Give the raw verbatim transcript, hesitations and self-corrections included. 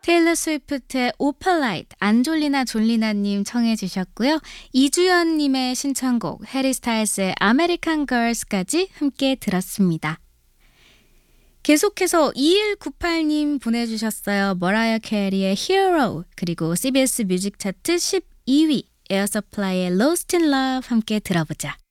테일러 스위프트의 오팔라이트, 안졸리나 졸리나님 청해 주셨고요. 이주연님의 신청곡 해리 스타일스의 아메리칸 걸스까지 함께 들었습니다. 계속해서 이일구팔님 보내주셨어요. 머라이어 캐리의 Hero, 그리고 씨비에스 뮤직 차트 십이 위 에어서플라이의 Lost in Love 함께 들어보자.